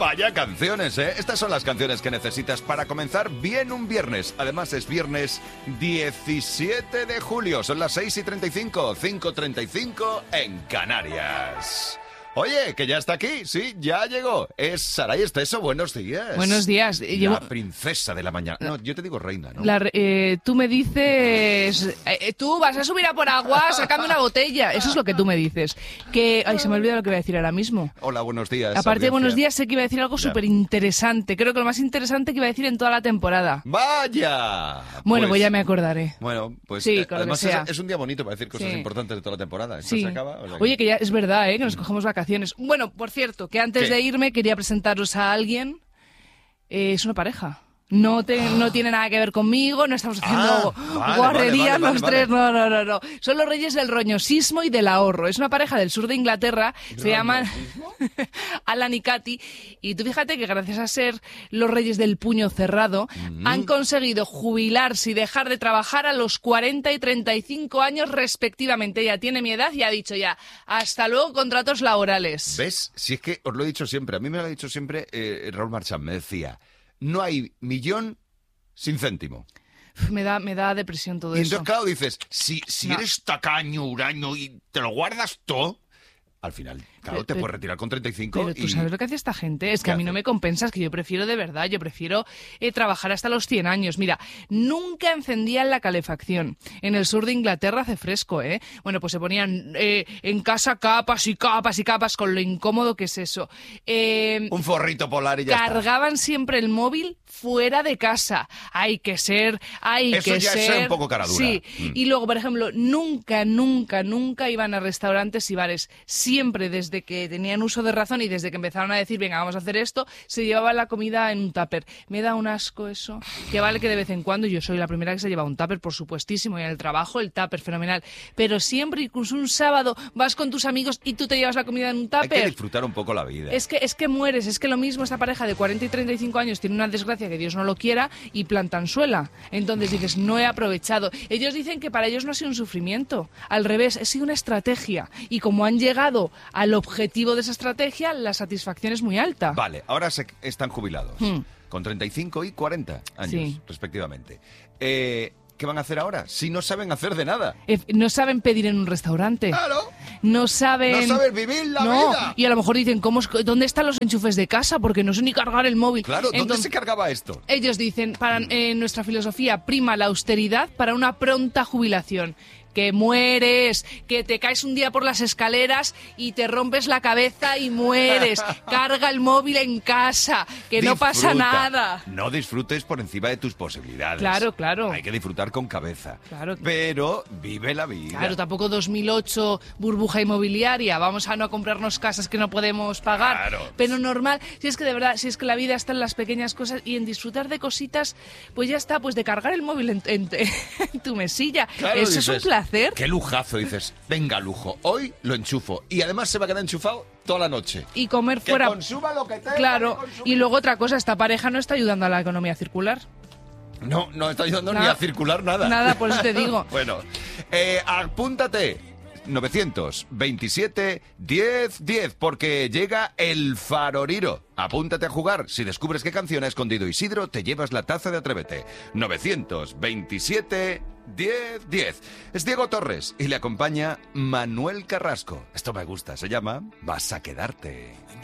Vaya canciones, ¿eh? Estas son las canciones que necesitas para comenzar bien un viernes. Además es viernes 17 de julio. Son las 6:35, 5:35 en Canarias. Oye, que ya está aquí, sí, ya llegó. Es Saray Esteso, buenos días. Buenos días. La princesa de la mañana. No, yo te digo reina, ¿no? Tú me dices, tú vas a subir a por agua, sácame una botella. Eso es lo que tú me dices. Ay, se me olvida lo que iba a decir ahora mismo. Hola, buenos días. Aparte de audiencia. buenos días, sé que iba a decir algo súper interesante. Creo que lo más interesante que iba a decir en toda la temporada. ¡Vaya! Bueno, pues ya me acordaré. Bueno, pues Sí, con lo además que sea. es un día bonito para decir cosas Sí. importantes de toda la temporada. Esto Sí. se acaba. Oye, que ya es verdad, que nos cogemos vacaciones. Bueno, por cierto, que antes ¿Qué? de irme quería presentaros a alguien. Es una pareja. No tiene nada que ver conmigo, no estamos haciendo guarrerías los tres, no. Son los reyes del roñosismo y del ahorro. Es una pareja del sur de Inglaterra, se llaman Alan y Katy, y tú fíjate que gracias a ser los reyes del puño cerrado, han conseguido jubilarse y dejar de trabajar a los 40 y 35 años respectivamente. Ella tiene mi edad y ha dicho ya, hasta luego contratos laborales. ¿Ves? Si es que os lo he dicho siempre, a mí me lo ha dicho siempre Raúl Marchán, me decía... No hay millón sin céntimo. Me da depresión todo Y eso. entonces, claro, dices, si No. eres tacaño, huraño y te lo guardas todo, al final, claro, te puedes retirar con 35 Pero tú sabes lo que hace esta gente. Es que a mí no me compensas, que yo prefiero de verdad, yo prefiero trabajar hasta los 100 años. Mira, nunca encendían la calefacción. En el sur de Inglaterra hace fresco, ¿eh? Bueno, pues se ponían en casa capas y capas y capas, con lo incómodo que es eso. un forrito polar y ya Cargaban siempre el móvil fuera de casa. Hay que ser. Eso ya es un poco cara dura. Sí. Y luego, por ejemplo, nunca iban a restaurantes y bares. Siempre, desde que tenían uso de razón y desde que empezaron a decir, venga, vamos a hacer esto, se llevaba la comida en un tupper. Me da un asco eso. Que vale que de vez en cuando, yo soy la primera que se lleva un tupper, por supuestísimo, y en el trabajo el tupper, fenomenal. Pero siempre, incluso un sábado, vas con tus amigos y tú te llevas la comida en un tupper. Hay que disfrutar un poco la vida. Es que mueres, es que lo mismo esta pareja de 40 y 35 años tiene una desgracia que Dios no lo quiera y plantan suela. Entonces dices, no he aprovechado. Ellos dicen que para ellos no ha sido un sufrimiento. Al revés, ha sido una estrategia. Y como han llegado al objetivo de esa estrategia, la satisfacción es muy alta. Vale, ahora están jubilados, con 35 y 40 años, Sí. respectivamente. ¿Qué van a hacer ahora? Si no saben hacer de nada. No saben pedir en un restaurante. ¡Claro! No saben... No saben vivir la vida. Y a lo mejor dicen, ¿dónde están los enchufes de casa? Porque no sé ni cargar el móvil. Claro, ¿dónde Entonces, se cargaba esto? ellos dicen, en nuestra filosofía prima la austeridad para una pronta jubilación. Que mueres, que te caes un día por las escaleras y te rompes la cabeza y mueres. Carga el móvil en casa, que no pasa Disfruta. nada. No disfrutes por encima de tus posibilidades. Claro. Hay que disfrutar con cabeza. Claro. Pero vive la vida. Claro, tampoco 2008, burbuja inmobiliaria, vamos a no comprarnos casas que no podemos pagar. Claro. Pero normal, si es que de verdad, si es que la vida está en las pequeñas cosas y en disfrutar de cositas, pues ya está, pues de cargar el móvil en tu mesilla. Claro, Eso dices, es un placer. Qué lujazo, dices. Venga, lujo. Hoy lo enchufo. Y además se va a quedar enchufado toda la noche. Y comer Que fuera. consuma lo que tenga. Claro. que consuma. Y luego otra cosa, esta pareja no está ayudando a la economía circular. No está ayudando ni Nada. a circular nada. Nada, por eso te digo. Bueno, apúntate. 927 10 10, porque llega el Faroriro. Apúntate a jugar. Si descubres qué canción ha escondido Isidro, te llevas la taza de Atrévete. 927 10 10. Es Diego Torres y le acompaña Manuel Carrasco. Esto me gusta, se llama Vas a quedarte.